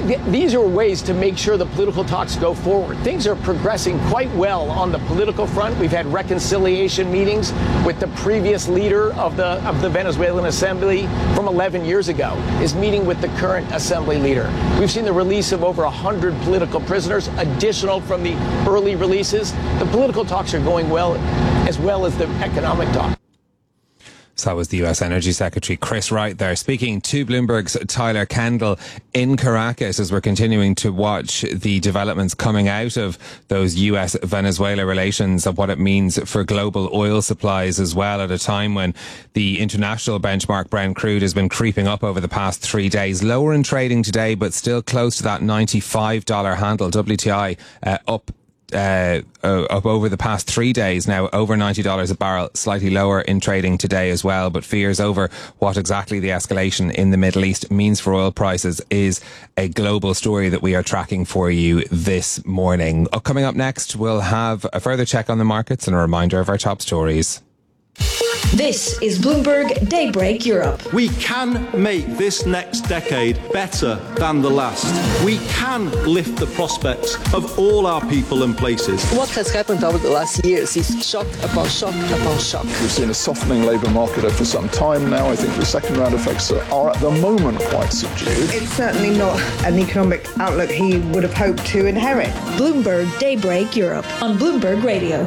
these are ways to make sure the political talks go forward. Things are progressing quite well on the political front. We've had reconciliation meetings with the previous leader of the Venezuelan Assembly from 11 years ago, is meeting with the current Assembly leader. We've seen the release of over 100 political prisoners, additional from the early releases. The political talks are going well as the economic talk. So that was the US Energy Secretary Chris Wright there, speaking to Bloomberg's Tyler Kendall in Caracas, as we're continuing to watch the developments coming out of those US-Venezuela relations and what it means for global oil supplies as well, at a time when the international benchmark Brent crude has been creeping up over the past 3 days. Lower in trading today, but still close to that $95 handle. WTI up over the past 3 days now, over $90 a barrel, slightly lower in trading today as well. But fears over what exactly the escalation in the Middle East means for oil prices is a global story that we are tracking for you this morning. Coming up next, we'll have a further check on the markets and a reminder of our top stories. This is Bloomberg Daybreak Europe. We can make this next decade better than the last. We can lift the prospects of all our people and places. What has happened over the last years is shock upon shock upon shock. We've seen a softening labour market for some time now. I think the second round effects are at the moment quite subdued. It's certainly not an economic outlook he would have hoped to inherit. Bloomberg Daybreak Europe on Bloomberg Radio.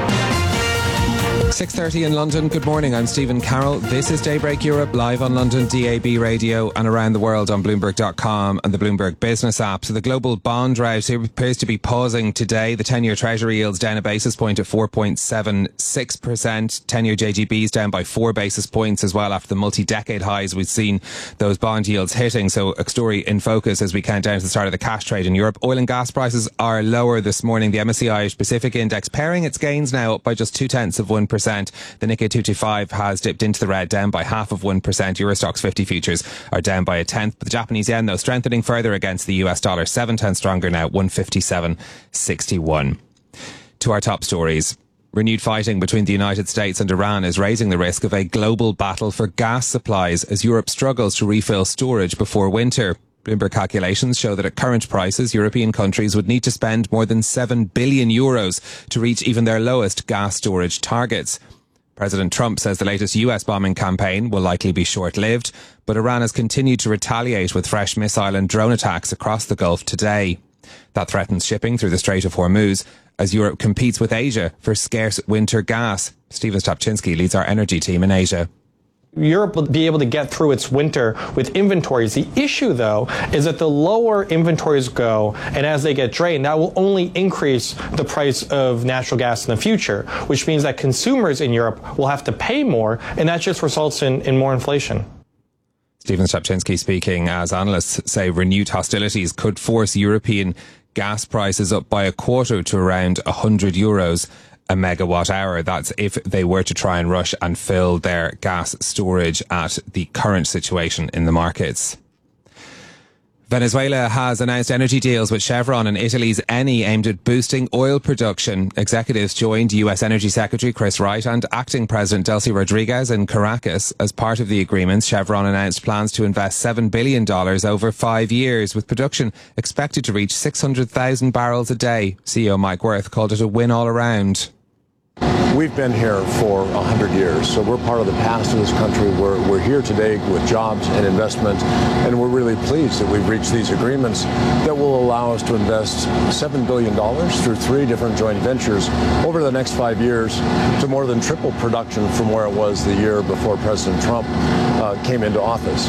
6:30 in London. Good morning, I'm Stephen Carroll. This is Daybreak Europe, live on London DAB radio and around the world on Bloomberg.com and the Bloomberg Business app. So the global bond rout appears to be pausing today. The 10-year Treasury yield's down a basis point at 4.76%. 10-year JGB's down by 4 basis points as well after the multi-decade highs we've seen those bond yields hitting. So a story in focus as we count down to the start of the cash trade in Europe. Oil and gas prices are lower this morning. The MSCI Pacific Index paring its gains now up by just 0.2%. The Nikkei 225 has dipped into the red, down by 0.5%. Eurostoxx 50 futures are down by 0.1%. But the Japanese yen, though, strengthening further against the US dollar, 7 cents stronger now, 157.61. To our top stories. Renewed fighting between the United States and Iran is raising the risk of a global battle for gas supplies as Europe struggles to refill storage before winter. Bloomberg calculations show that at current prices, European countries would need to spend more than €7 billion to reach even their lowest gas storage targets. President Trump says the latest US bombing campaign will likely be short-lived, but Iran has continued to retaliate with fresh missile and drone attacks across the Gulf today. That threatens shipping through the Strait of Hormuz as Europe competes with Asia for scarce winter gas. Stephen Stopczynski leads our energy team in Asia. Europe will be able to get through its winter with inventories. The issue, though, is that the lower inventories go, and as they get drained, that will only increase the price of natural gas in the future, which means that consumers in Europe will have to pay more, and that just results in more inflation. Stephen Stopczynski speaking as analysts say renewed hostilities could force European gas prices up by a quarter to around €100 a megawatt hour. That's if they were to try and rush and fill their gas storage at the current situation in the markets. Venezuela has announced energy deals with Chevron and Italy's Eni aimed at boosting oil production. Executives joined US Energy Secretary Chris Wright and Acting President Delcy Rodriguez in Caracas. As part of the agreements, Chevron announced plans to invest $7 billion over 5 years, with production expected to reach 600,000 barrels a day. CEO Mike Wirth called it a win all around. We've been here for 100 years, so we're part of the past of this country. We're here today with jobs and investment, and we're really pleased that we've reached these agreements that will allow us to invest $7 billion through 3 different joint ventures over the next 5 years to more than triple production from where it was the year before President Trump came into office.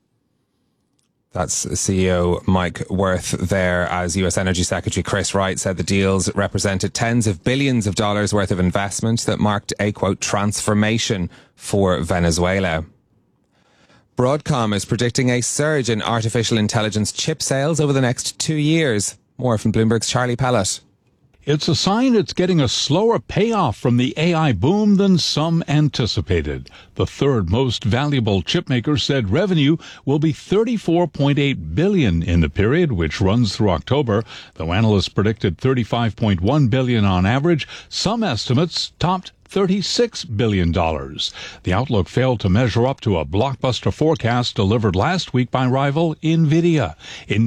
That's CEO Mike Wirth there, as US Energy Secretary Chris Wright said the deals represented tens of billions of dollars worth of investment that marked a, quote, transformation for Venezuela. Broadcom is predicting a surge in artificial intelligence chip sales over the next 2 years. More from Bloomberg's Charlie Pellet. It's a sign it's getting a slower payoff from the AI boom than some anticipated. The third most valuable chipmaker said revenue will be $34.8 billion in the period, which runs through October. Though analysts predicted $35.1 billion on average, some estimates topped $36 billion. The outlook failed to measure up to a blockbuster forecast delivered last week by rival NVIDIA.